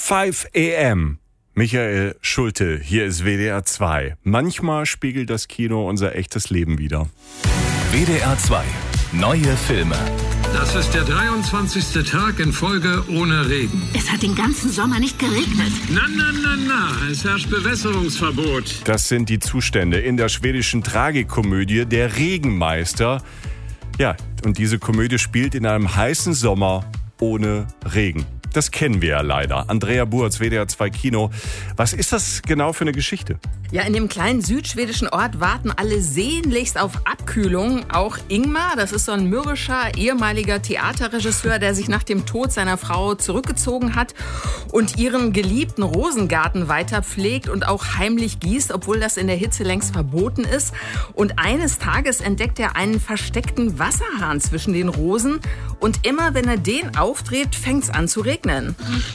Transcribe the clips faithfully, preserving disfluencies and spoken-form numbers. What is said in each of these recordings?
fünf a m Michael Schulte, hier ist W D R zwei. Manchmal spiegelt das Kino unser echtes Leben wider. W D R zwei. Neue Filme. Das ist der dreiundzwanzigste Tag in Folge ohne Regen. Es hat den ganzen Sommer nicht geregnet. Na, na, na, na, es herrscht Bewässerungsverbot. Das sind die Zustände in der schwedischen Tragikomödie Der Regenmeister. Ja, und diese Komödie spielt in einem heißen Sommer ohne Regen. Das kennen wir ja leider. Andrea Burz, W D R zwei Kino. Was ist das genau für eine Geschichte? Ja, in dem kleinen südschwedischen Ort warten alle sehnlichst auf Abkühlung. Auch Ingmar, das ist so ein mürrischer, ehemaliger Theaterregisseur, der sich nach dem Tod seiner Frau zurückgezogen hat und ihren geliebten Rosengarten weiter pflegt und auch heimlich gießt, obwohl das in der Hitze längst verboten ist. Und eines Tages entdeckt er einen versteckten Wasserhahn zwischen den Rosen. Und immer wenn er den aufdreht, fängt es an zu regnen.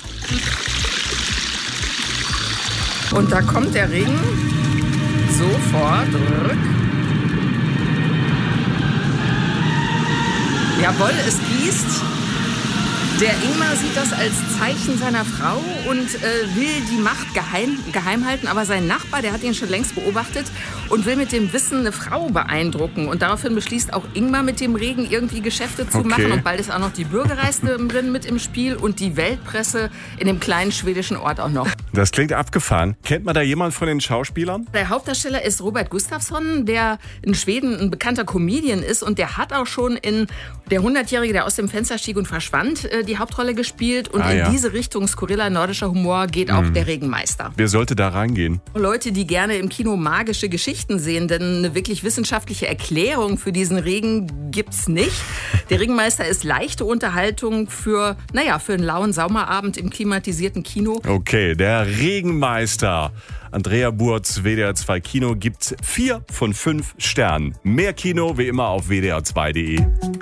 Und da kommt der Regen sofort rück. Jawohl, es gießt. Der Ingmar sieht das als Zeichen seiner Frau und äh, will die Macht geheim, geheim halten. Aber sein Nachbar, der hat ihn schon längst beobachtet und will mit dem Wissen eine Frau beeindrucken. Und daraufhin beschließt auch Ingmar mit dem Regen irgendwie Geschäfte zu Okay. machen. Und bald ist auch noch die Bürgermeisterin mit im Spiel und die Weltpresse in dem kleinen schwedischen Ort auch noch. Das klingt abgefahren. Kennt man da jemand von den Schauspielern? Der Hauptdarsteller ist Robert Gustafsson, der in Schweden ein bekannter Comedian ist. Und der hat auch schon in Der hundertjährige, der aus dem Fenster stieg und verschwand, äh, die Hauptrolle gespielt. Und Ah, in ja. diese Richtung skurriler nordischer Humor geht auch Der Regenmeister. Wer sollte da reingehen? Leute, die gerne im Kino magische Geschichten sehen, denn eine wirklich wissenschaftliche Erklärung für diesen Regen gibt's nicht. Der Regenmeister ist leichte Unterhaltung für, naja, für einen lauen Sommerabend im klimatisierten Kino. Okay, Der Regenmeister. Andrea Burz, W D R zwei Kino, gibt vier von fünf Sternen. Mehr Kino wie immer auf W D R zwei Punkt de.